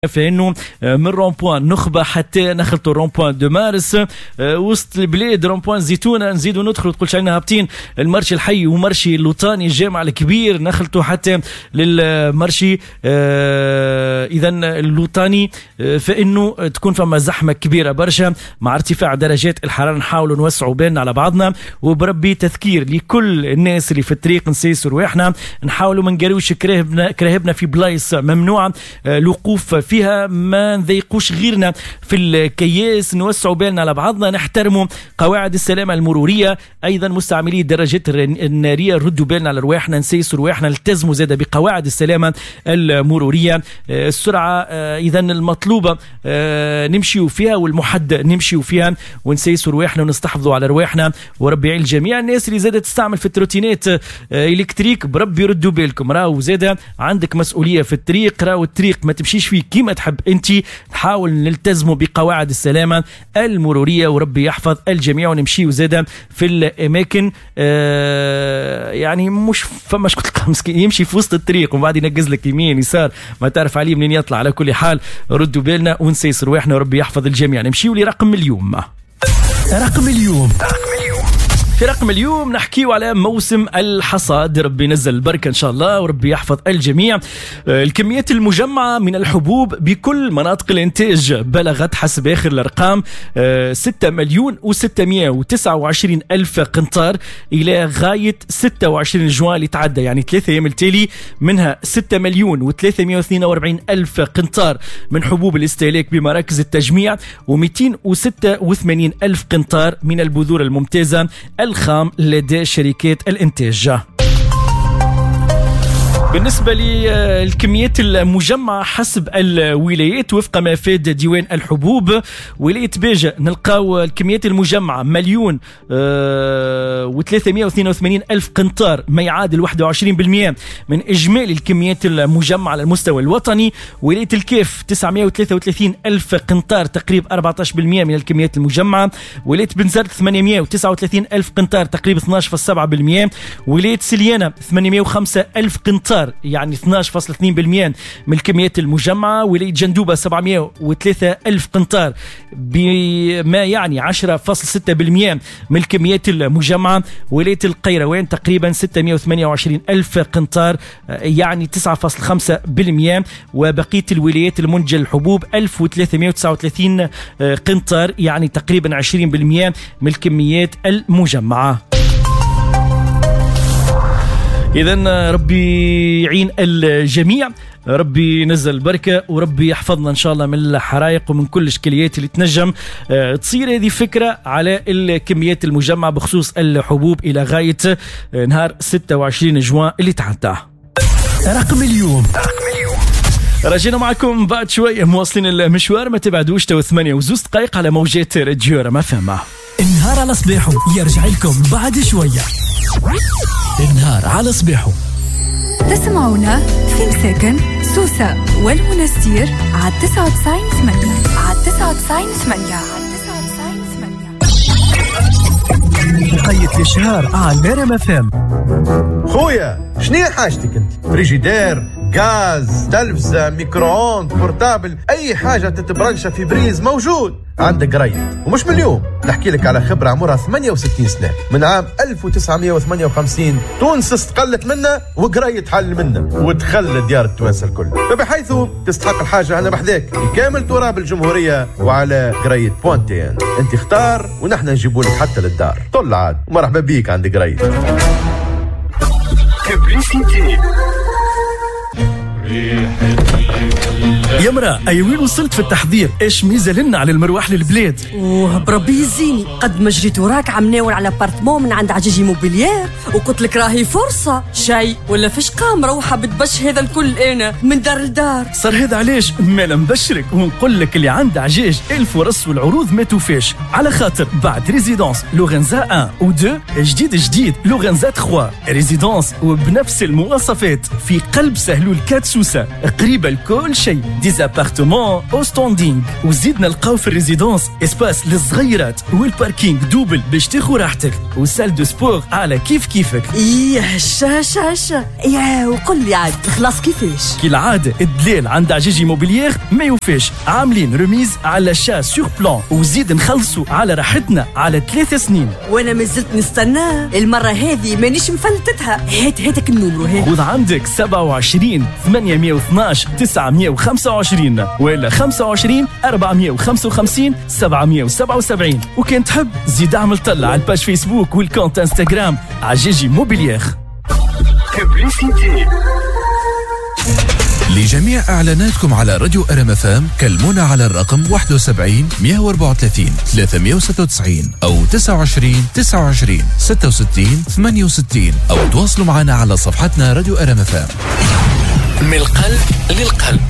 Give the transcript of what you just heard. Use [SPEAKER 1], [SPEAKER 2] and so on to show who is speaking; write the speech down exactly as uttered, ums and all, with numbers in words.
[SPEAKER 1] فإنه من رونبوان نخبة حتى نخلطوا رونبوان دو مارس وسط البلاد رونبوان زيتونة نزيدوا ندخلوا تقول شعلنا هابطين المرشي الحي ومرشي اللوطاني الجامع الكبير نخلطوا حتى للمرشي إذا اللوطاني فإنه تكون فما زحمة كبيرة برشا مع ارتفاع درجات الحرارة. نحاولوا نوسعوا بيننا على بعضنا وبربي تذكير لكل الناس اللي في الطريق نسيسوا رواحنا نحاولوا ما نقروش كراهبنا كراهبنا في بلايص ممنوعة الوقوف فيها ما نضيقوش غيرنا في الكياس نوسعوا بالنا على بعضنا نحترموا قواعد السلامة المرورية. أيضا مستعملي الدراجات النارية ردوا بالنا على رواحنا نسيسوا رواحنا التزموا زادة بقواعد السلامة المرورية. السرعة إذا المطلوبة نمشيوا فيها والمحدد نمشيوا فيها ونسيسوا رواحنا ونستحفظوا على رواحنا وربي يعين الجميع. الناس اللي زادة تستعمل في التروتينات إلكتريك بربي ردوا بالكم راهو زادة عندك مسؤولية في الطريق راهو الطريق ما تمشيش فيه كيما تحب انت نحاول نلتزموا بقواعد السلامة المرورية وربي يحفظ الجميع ونمشي وزادة في الأماكن آه يعني مش فماش كنت مسكين يمشي في وسط الطريق وبعد ينقز لك يمين يسار ما تعرف عليه منين يطلع. على كل حال ردوا بالنا ونسيس رواحنا وربي يحفظ الجميع. نمشي لرقم اليوم رقم اليوم في رقم اليوم نحكيو على موسم الحصاد. ربي ينزل البركة إن شاء الله وربي يحفظ الجميع. الكميات المجمعة من الحبوب بكل مناطق الانتاج بلغت حسب آخر الأرقام ستة مليون وستمائة وتسعة وعشرين ألف قنطار إلى غاية ستة وعشرين جوان اللي تعدى يعني ثلاثة أيام التالي منها ستة مليون وثلاثمائة واثنين وأربعين ألف قنطار من حبوب الاستهلاك بمراكز التجميع ومئتين وستة وثمانين ألف قنطار من البذور الممتازة الخام لدى شركات الانتاج. بالنسبة للكميات المجمعة حسب الولايات وفق ما فاد ديوان الحبوب ولاية باجة نلقاو الكميات المجمعة مليون وثلاثمائة واثنين وثمانين ألف قنطار ما يعادل واحد وعشرين بالمئة من إجمالي الكميات المجمعة على المستوى الوطني. ولاية الكاف تسعمائة وثلاثة وثلاثين ألف قنطار تقريب أربعة عشر بالمئة من الكميات المجمعة. ولاية بنزرت ثمانمائة وتسعة وثلاثين ألف قنطار تقريب اثني عشر فاصلة سبعة بالمئة. ولاية سليانة ثمانمائة وخمسة ألف قنطار يعني اثني عشر فاصلة اثنين بالمئة من الكميات المجمعة. ولاية جندوبة سبعمائة وثلاثة ألف قنطار بما يعني عشرة فاصلة ستة بالمئة من الكميات المجمعة. ولاية القيروان تقريبا ستمائة وثمانية وعشرين ألف قنطار يعني تسعة فاصلة خمسة بالمئة. وبقية الولايات المنتجة للحبوب ألف وثلاثمائة وتسعة وثلاثين قنطار يعني تقريبا عشرين بالمئة من الكميات المجمعة. إذن ربي يعين الجميع ربي ينزل البركة وربي يحفظنا إن شاء الله من الحرائق ومن كل الإشكاليات اللي تنجم تصير. هذه فكرة على الكميات المجمعة بخصوص الحبوب إلى غاية نهار ستة وعشرين جوان اللي تعدى. رقم اليوم رجعنا معكم بعد شوية مواصلين المشوار ما تبعدوش تو ثمانية وزوز دقائق على موجات راديو رما فما.
[SPEAKER 2] النهار على صباحه يرجع لكم بعد شوية. النهار على صباحه
[SPEAKER 3] تسمعونا في مساكن سوسة والمنستير على تسعة وتسعين ثمانية على تسعة وتسعين ثمانية على تسعة وتسعين ثمانية.
[SPEAKER 2] بقية الشهر على رما فام.
[SPEAKER 4] خويا شنو حاجتك انت؟ فريجيدير غاز تلفزة ميكرووند بورتابل اي حاجة تتبرنشة في بريز موجود عندك قريب. ومش من اليوم نحكي لك على خبرة عمرها ثمانية وستين سنة من عام ألف وتسعمائة وثمانية وخمسين تونس استقلت منا وقريت حل منا وتخلى ديار التوانسة الكل. فبحيث تستحق الحاجة أنا بحذاك كامل تراب الجمهورية وعلى قريت بوانتين انت اختار ونحن نجيبوا لك حتى للدار. طل عاد ومرحبا بيك عند قريت.
[SPEAKER 1] يا مرا أي وين وصلت في التحضير؟ إيش ميزة لنا على المروح للبلاد؟
[SPEAKER 5] اوه بربي يزيني قد ما جريت وراك عم ناور على بارتمون من عند عجاجي موبيليير وقلت لك راهي فرصة شيء ولا فيش قام روحة بتبش هذا الكل أنا من دار لدار.
[SPEAKER 1] صار هذا علاش ما نبشرك ونقول لك اللي عند عجاج الفرص والعروض ما توفاش على خاطر بعد ريزيدانس لورنزا واحد و اثنين جديد جديد لورنزا ثلاثة ريزيدانس وبنفس المواصفات في قلب سهلول كات سوسة قريبة لكل شيء. دي زابارتمون او ستوندينغ. وزيدنا لقاو في الريزيدونس اسباس للصغيرات والباركينغ دوبل باش تاخو راحتك، وسال دو سبور على كيف كيفك.
[SPEAKER 5] ايه هشا هشا هشا. ايه وقل لي عاد خلاص كيفاش؟
[SPEAKER 1] كالعادة الدليل عند عجيجي موبيليير ما يوفاش، عاملين رميز على شا سور بلان، وزيد نخلصوا على راحتنا على ثلاث سنين.
[SPEAKER 5] وانا مازلت نستناه، المرة هذه مانيش مفلتتها. هات هاتك النمرو هات.
[SPEAKER 1] خذ عندك سبعة وعشرين ثمانمية واثناش تسعمية وخمسة وعشرين ولا خمسة وعشرين أربعمية وخمسة وخمسين سبعمية وسبعة وسبعين. وكان تحب زيد اعمل طلع على الباج فيسبوك والكونت انستغرام عجيجي موبيليير.
[SPEAKER 6] لجميع إعلاناتكم على راديو آر إم إف إم كلمونا على الرقم واحد وسبعين مية وأربعة وثلاثين ثلاثمية وستة وتسعين أو تسعة وعشرين تسعة وعشرين ستة وستين ثمانية وستين أو تواصلوا معنا على صفحتنا راديو آر إم إف إم.
[SPEAKER 2] من القلب للقلب.